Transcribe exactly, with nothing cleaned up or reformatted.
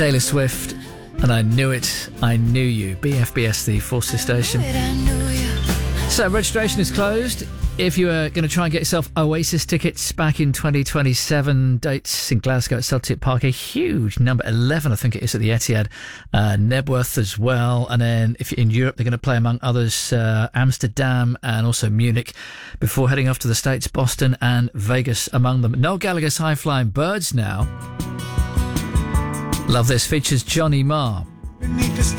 Taylor Swift, and I Knew It, I Knew You. B F B S, the Forces station. So registration is closed. If you are going to try and get yourself Oasis tickets back in twenty twenty-seven, dates in Glasgow at Celtic Park, a huge number, eleven I think it is at the Etihad, uh, Nebworth as well, and then if you're in Europe they're going to play among others uh, Amsterdam and also Munich before heading off to the States, Boston and Vegas among them. Noel Gallagher's High Flying Birds now. Love this, features Johnny Marr. Beneath the